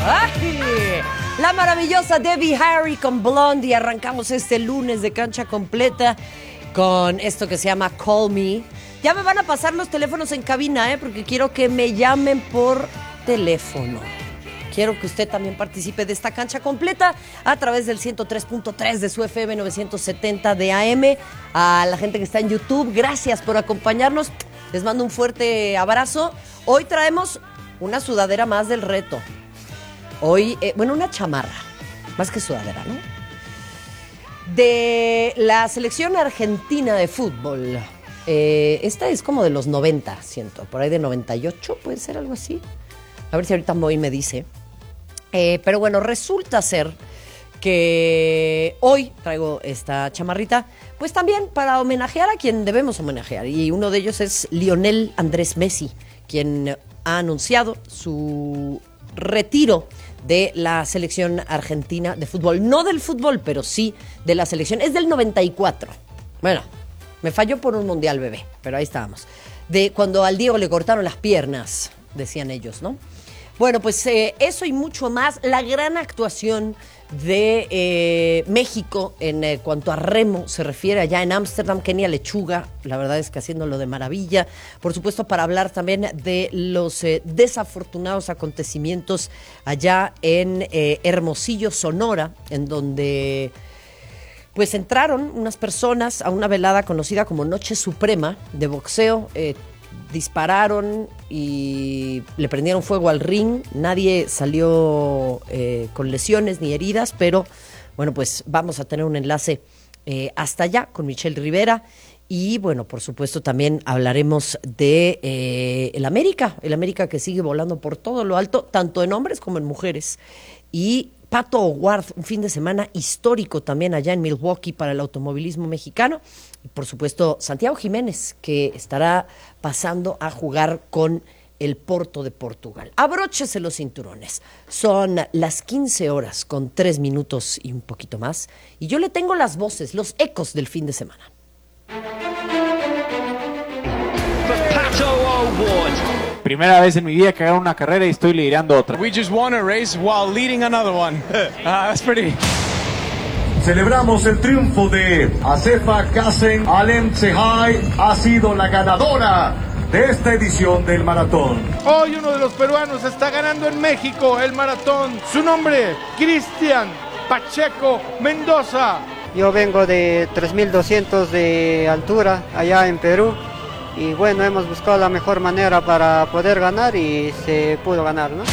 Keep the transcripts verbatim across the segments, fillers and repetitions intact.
¡Ay! La maravillosa Debbie Harry con Blondie. Arrancamos este lunes de cancha completa con esto que se llama Call Me. Ya me van a pasar los teléfonos en cabina, ¿eh? Porque quiero que me llamen por teléfono. Quiero que usted también participe de esta cancha completa a través del ciento tres punto tres de su F M novecientos setenta de A M. A la gente que está en YouTube, gracias por acompañarnos. Les mando un fuerte abrazo. Hoy traemos una sudadera más del reto. Hoy, eh, bueno, una chamarra, más que sudadera, ¿no? De la selección argentina de fútbol. Eh, esta es como de los noventa, siento, por ahí de noventa y ocho, puede ser algo así. A ver si ahorita Moy me dice. Eh, pero bueno, resulta ser que hoy traigo esta chamarrita, pues también para homenajear a quien debemos homenajear. Y uno de ellos es Lionel Andrés Messi, quien ha anunciado su retiro de la selección argentina de fútbol. No del fútbol, pero sí de la selección. Es del noventa y cuatro. Bueno, me falló por un mundial, bebé, pero ahí estábamos. De cuando al Diego le cortaron las piernas, decían ellos, ¿no? Bueno, pues eh, eso y mucho más. La gran actuación de eh, México en eh, cuanto a remo se refiere allá en Ámsterdam. Kenia Lechuga, la verdad es que haciéndolo de maravilla. Por supuesto, para hablar también de los eh, desafortunados acontecimientos allá en eh, Hermosillo, Sonora, en donde pues entraron unas personas a una velada conocida como Noche Suprema de boxeo. Eh, dispararon y le prendieron fuego al ring. Nadie salió eh, con lesiones ni heridas, pero bueno, pues vamos a tener un enlace eh, hasta allá con Michelle Rivera. Y bueno, por supuesto también hablaremos de eh, el América, el América que sigue volando por todo lo alto, tanto en hombres como en mujeres. Y Pato O'Ward, un fin de semana histórico también allá en Milwaukee para el automovilismo mexicano. Y por supuesto Santiago Jiménez, que estará pasando a jugar con el Porto de Portugal. Abróchese los cinturones. Son las quince horas con tres minutos y un poquito más. Y yo le tengo las voces, los ecos del fin de semana. Pato O'Ward. Primera vez en mi vida que hago una carrera y estoy liderando otra. We just won a race while leading another one. Uh, that's pretty. Celebramos el triunfo de Asefa Kassem Alemzehai. Ha sido la ganadora de esta edición del maratón. Hoy uno de los peruanos está ganando en México el maratón. Su nombre, Cristian Pacheco Mendoza. Yo vengo de tres mil doscientos de altura allá en Perú. Y bueno, hemos buscado la mejor manera para poder ganar y se pudo ganar, ¿no?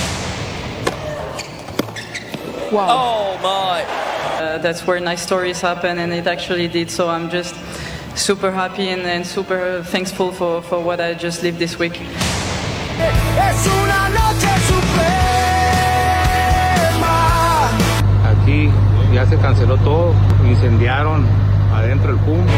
Wow. Oh my. Uh, that's where nice stories happen, and it actually did. So I'm just super happy and, and super thankful for, for what I just lived this week. Es una noche suprema. Aquí ya se canceló todo, incendiaron adentro el P U M.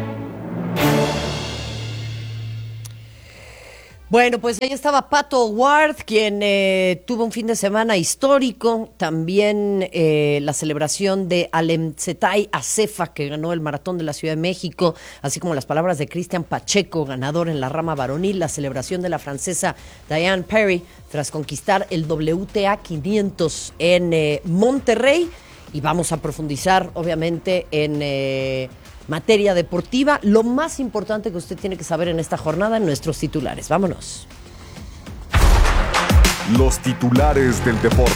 Bueno, pues ahí estaba Pato O'Ward, quien eh, tuvo un fin de semana histórico. También eh, la celebración de Alemzehai Asefa, que ganó el maratón de la Ciudad de México, así como las palabras de Cristian Pacheco, ganador en la rama varonil. La celebración de la francesa Diane Perry, tras conquistar el W T A quinientos en eh, Monterrey. Y vamos a profundizar, obviamente, en Eh, materia deportiva, lo más importante que usted tiene que saber en esta jornada en nuestros titulares. Vámonos. Los titulares del deporte.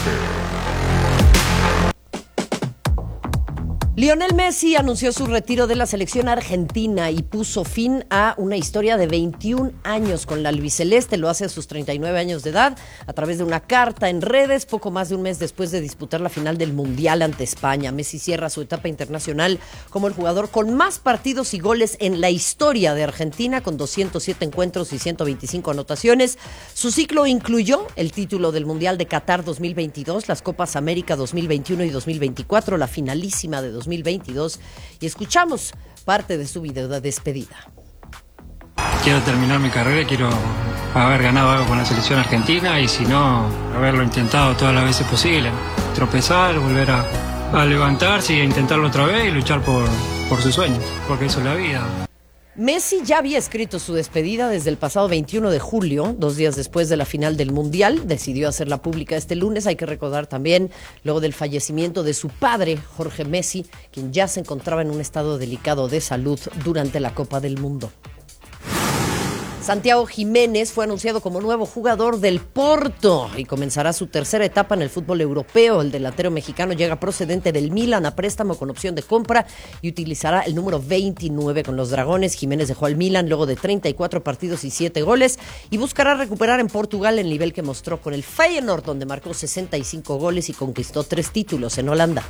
Lionel Messi anunció su retiro de la selección argentina y puso fin a una historia de veintiún años con la albiceleste. Lo hace a sus treinta y nueve años de edad a través de una carta en redes, poco más de un mes después de disputar la final del Mundial ante España. Messi cierra su etapa internacional como el jugador con más partidos y goles en la historia de Argentina, con doscientos siete encuentros y ciento veinticinco anotaciones. Su ciclo incluyó el título del Mundial de Qatar dos mil veintidós, las Copas América dos mil veintiuno y dos mil veinticuatro, la finalísima de dos mil veintidós, y escuchamos parte de su video de despedida. Quiero terminar mi carrera, quiero haber ganado algo con la selección argentina y si no, haberlo intentado todas las veces posible. Tropezar, volver a, a levantarse y a intentarlo otra vez y luchar por, por sus sueños, porque eso es la vida. Messi ya había escrito su despedida desde el pasado veintiuno de julio, dos días después de la final del Mundial. Decidió hacerla pública este lunes. Hay que recordar también, luego del fallecimiento de su padre, Jorge Messi, quien ya se encontraba en un estado delicado de salud durante la Copa del Mundo. Santiago Jiménez fue anunciado como nuevo jugador del Porto y comenzará su tercera etapa en el fútbol europeo. El delantero mexicano llega procedente del Milan a préstamo con opción de compra y utilizará el número veintinueve con los Dragones. Jiménez dejó al Milan luego de treinta y cuatro partidos y siete goles y buscará recuperar en Portugal el nivel que mostró con el Feyenoord, donde marcó sesenta y cinco goles y conquistó tres títulos en Holanda.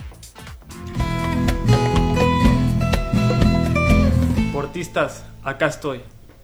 Portistas, acá estoy.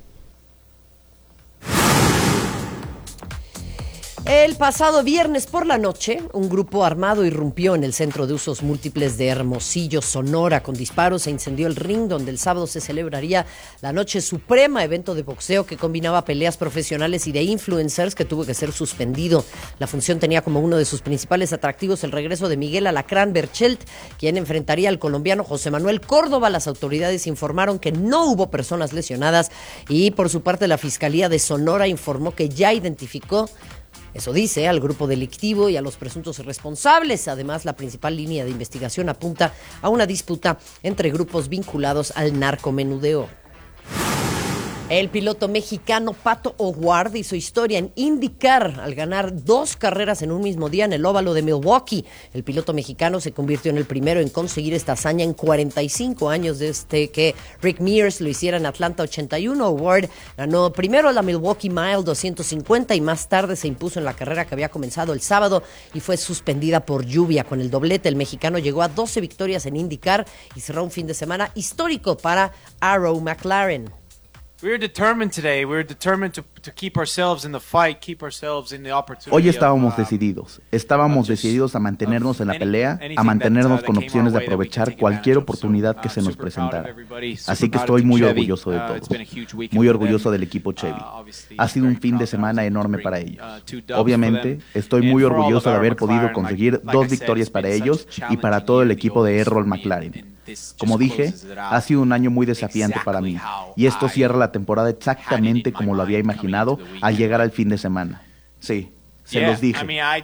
El pasado viernes por la noche, un grupo armado irrumpió en el Centro de Usos Múltiples de Hermosillo, Sonora, con disparos e incendió el ring donde el sábado se celebraría la Noche Suprema, evento de boxeo que combinaba peleas profesionales y de influencers que tuvo que ser suspendido. La función tenía como uno de sus principales atractivos el regreso de Miguel Alacrán Berchelt, quien enfrentaría al colombiano José Manuel Córdoba. Las autoridades informaron que no hubo personas lesionadas y por su parte la Fiscalía de Sonora informó que ya identificó, eso dice, al grupo delictivo y a los presuntos responsables. Además, la principal línea de investigación apunta a una disputa entre grupos vinculados al narcomenudeo. El piloto mexicano Pato O'Ward hizo historia en IndyCar al ganar dos carreras en un mismo día en el óvalo de Milwaukee. El piloto mexicano se convirtió en el primero en conseguir esta hazaña en cuarenta y cinco años desde que Rick Mears lo hiciera en Atlanta ochenta y uno. O'Ward ganó primero la Milwaukee Mile doscientos cincuenta y más tarde se impuso en la carrera que había comenzado el sábado y fue suspendida por lluvia. Con el doblete, el mexicano llegó a doce victorias en IndyCar y cerró un fin de semana histórico para Arrow McLaren. We're determined today. We're determined to, to keep ourselves in the fight, keep ourselves in the opportunity. Hoy estábamos of, uh, decididos. Estábamos decididos a mantenernos en la pelea, a mantenernos con opciones de aprovechar cualquier oportunidad que se nos presentara. Así que estoy muy orgulloso de todos. Muy orgulloso del equipo Chevy. Ha sido un fin de semana enorme para ellos. Obviamente, estoy muy orgulloso de haber podido conseguir dos victorias para ellos y para todo el equipo de Errol McLaren. Como dije, ha sido un año muy desafiante para mí, y esto cierra la temporada exactamente como lo había imaginado al llegar al fin de semana. Sí, se los dije.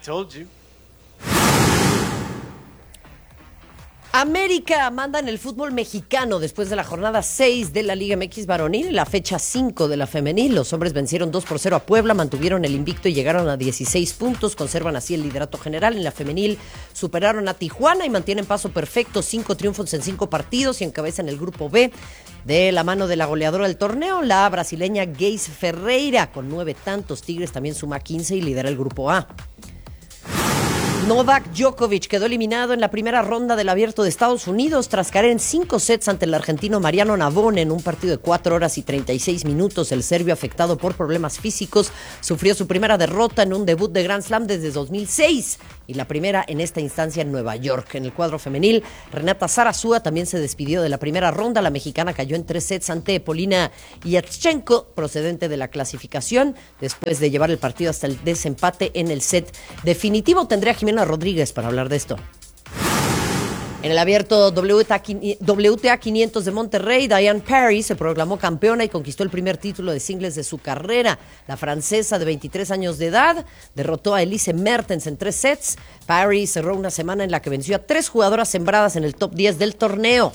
América manda en el fútbol mexicano después de la jornada seis de la Liga M X varonil y la fecha cinco de la femenil. Los hombres vencieron dos por cero a Puebla, mantuvieron el invicto y llegaron a dieciséis puntos, conservan así el liderato general. En la femenil superaron a Tijuana y mantienen paso perfecto, cinco triunfos en cinco partidos y encabezan el grupo B de la mano de la goleadora del torneo, la brasileña Geis Ferreira, con nueve tantos. Tigres también suma quince y lidera el grupo A. Novak Djokovic quedó eliminado en la primera ronda del Abierto de Estados Unidos tras caer en cinco sets ante el argentino Mariano Navone en un partido de cuatro horas y treinta y seis minutos. El serbio, afectado por problemas físicos, sufrió su primera derrota en un debut de Grand Slam desde dos mil seis y la primera en esta instancia en Nueva York. En el cuadro femenil, Renata Zarazúa también se despidió de la primera ronda. La mexicana cayó en tres sets ante Polina Yatchenko, procedente de la clasificación, después de llevar el partido hasta el desempate en el set definitivo. Tendré a Jimena Rodríguez para hablar de esto. En el abierto W T A quinientos de Monterrey, Diane Parry se proclamó campeona y conquistó el primer título de singles de su carrera. La francesa de veintitrés años de edad derrotó a Elise Mertens en tres sets. Parry cerró una semana en la que venció a tres jugadoras sembradas en el top diez del torneo.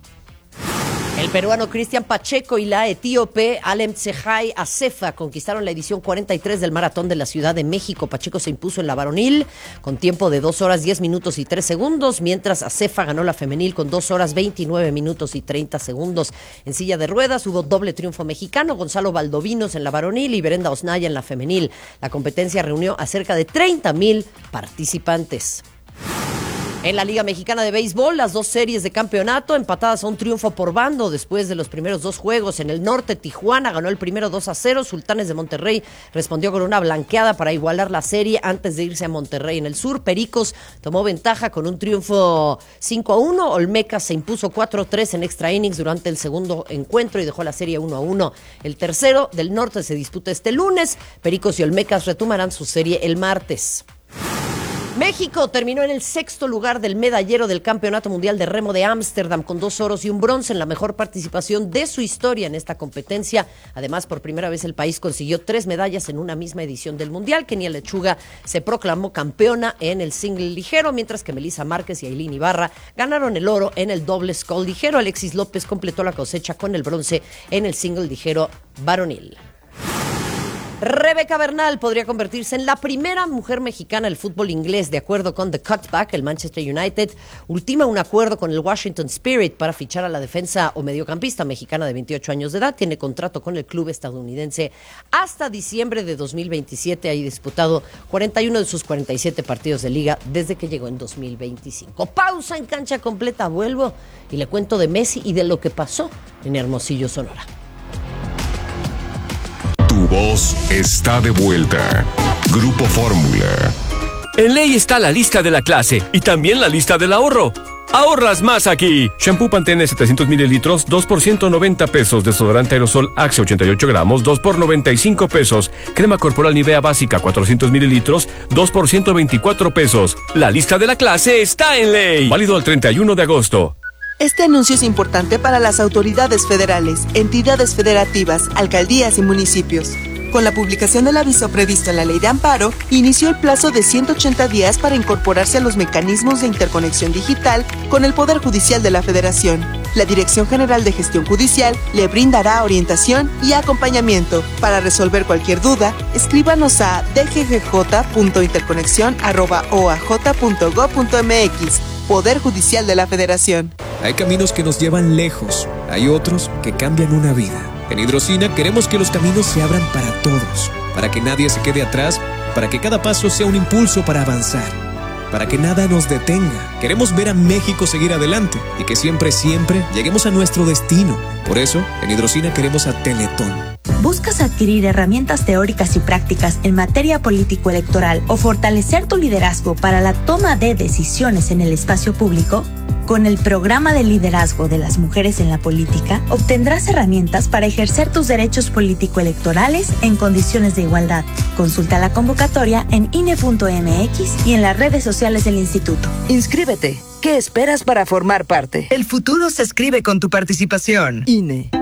El peruano Cristian Pacheco y la etíope Alemtzehai Assefa conquistaron la edición cuarenta y tres del Maratón de la Ciudad de México. Pacheco se impuso en la varonil con tiempo de dos horas diez minutos y tres segundos, mientras Assefa ganó la femenil con dos horas veintinueve minutos y treinta segundos. En silla de ruedas hubo doble triunfo mexicano, Gonzalo Valdovinos en la varonil y Brenda Osnaya en la femenil. La competencia reunió a cerca de treinta mil participantes. En la Liga Mexicana de Béisbol, las dos series de campeonato empatadas a un triunfo por bando después de los primeros dos juegos. En el norte, Tijuana ganó el primero dos a cero. Sultanes de Monterrey respondió con una blanqueada para igualar la serie antes de irse a Monterrey. En el sur, Pericos tomó ventaja con un triunfo cinco a uno. Olmecas se impuso cuatro a tres en extra innings durante el segundo encuentro y dejó la serie uno a uno. El tercero del norte se disputa este lunes. Pericos y Olmecas retomarán su serie el martes. México terminó en el sexto lugar del medallero del Campeonato Mundial de Remo de Ámsterdam con dos oros y un bronce en la mejor participación de su historia en esta competencia. Además, por primera vez el país consiguió tres medallas en una misma edición del Mundial. Kenia Lechuga se proclamó campeona en el single ligero, mientras que Melissa Márquez y Ailín Ibarra ganaron el oro en el doble scull ligero. Alexis López completó la cosecha con el bronce en el single ligero varonil. Rebeca Bernal podría convertirse en la primera mujer mexicana del fútbol inglés. De acuerdo con The Cutback, el Manchester United ultima un acuerdo con el Washington Spirit para fichar a la defensa o mediocampista mexicana de veintiocho años de edad. Tiene contrato con el club estadounidense hasta diciembre de dos mil veintisiete. Ha disputado cuarenta y uno de sus cuarenta y siete partidos de liga desde que llegó en dos mil veinticinco. Pausa en Cancha Completa. Vuelvo y le cuento de Messi y de lo que pasó en Hermosillo, Sonora. Tu voz está de vuelta. Grupo Fórmula. En Ley está la lista de la clase y también la lista del ahorro. ¡Ahorras más aquí! Shampoo Pantene setecientos mililitros, dos por ciento noventa pesos. Desodorante aerosol Axe ochenta y ocho gramos, dos por noventa y cinco pesos. Crema corporal Nivea básica cuatrocientos mililitros, dos por ciento veinticuatro pesos. La lista de la clase está en Ley. Válido al treinta y uno de agosto. Este anuncio es importante para las autoridades federales, entidades federativas, alcaldías y municipios. Con la publicación del aviso previsto en la Ley de Amparo, inició el plazo de ciento ochenta días para incorporarse a los mecanismos de interconexión digital con el Poder Judicial de la Federación. La Dirección General de Gestión Judicial le brindará orientación y acompañamiento. Para resolver cualquier duda, escríbanos a d g g j punto interconexión arroba o a j punto gob punto m x. Poder Judicial de la Federación. Hay caminos que nos llevan lejos, hay otros que cambian una vida. En Hidrocina queremos que los caminos se abran para todos, para que nadie se quede atrás, para que cada paso sea un impulso para avanzar, para que nada nos detenga. Queremos ver a México seguir adelante y que siempre, siempre lleguemos a nuestro destino. Por eso, en Hidrocina queremos a Teletón. ¿Buscas adquirir herramientas teóricas y prácticas en materia político-electoral o fortalecer tu liderazgo para la toma de decisiones en el espacio público? Con el programa de liderazgo de las mujeres en la política, obtendrás herramientas para ejercer tus derechos político-electorales en condiciones de igualdad. Consulta la convocatoria en I N E punto m x y en las redes sociales del instituto. Inscríbete. ¿Qué esperas para formar parte? El futuro se escribe con tu participación. I N E.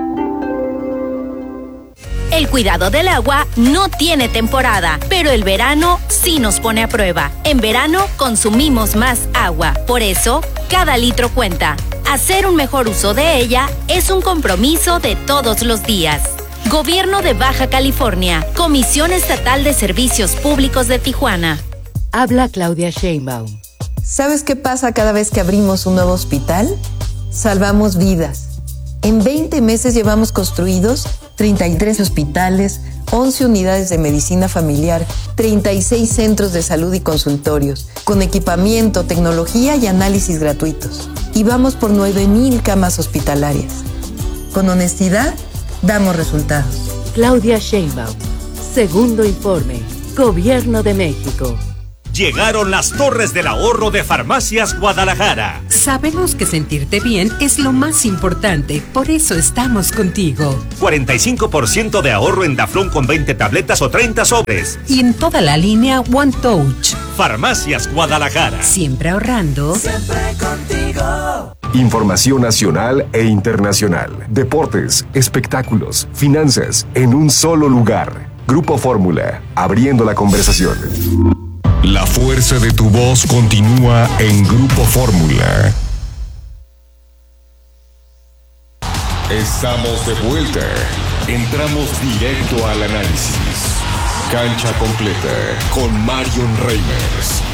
El cuidado del agua no tiene temporada, pero el verano sí nos pone a prueba. En verano consumimos más agua, por eso cada litro cuenta. Hacer un mejor uso de ella es un compromiso de todos los días. Gobierno de Baja California, Comisión Estatal de Servicios Públicos de Tijuana. Habla Claudia Sheinbaum. ¿Sabes qué pasa cada vez que abrimos un nuevo hospital? Salvamos vidas. En veinte meses llevamos construidos treinta y tres hospitales, once unidades de medicina familiar, treinta y seis centros de salud y consultorios, con equipamiento, tecnología y análisis gratuitos. Y vamos por nueve mil camas hospitalarias. Con honestidad, damos resultados. Claudia Sheinbaum. Segundo informe. Gobierno de México. Llegaron las Torres del Ahorro de Farmacias Guadalajara. Sabemos que sentirte bien es lo más importante, por eso estamos contigo. cuarenta y cinco por ciento de ahorro en Daflón con veinte tabletas o treinta sobres. Y en toda la línea One Touch. Farmacias Guadalajara. Siempre ahorrando. Siempre contigo. Información nacional e internacional. Deportes, espectáculos, finanzas, en un solo lugar. Grupo Fórmula, abriendo la conversación. La fuerza de tu voz continúa en Grupo Fórmula. Estamos de vuelta. Entramos directo al análisis. Cancha completa con Marion Reimers.